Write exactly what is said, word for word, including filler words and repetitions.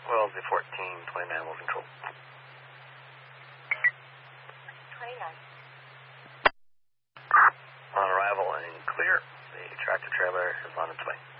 Wellesley fourteen, twenty-nine, will control. twenty-nine. On arrival and clear, the tractor trailer is on its way.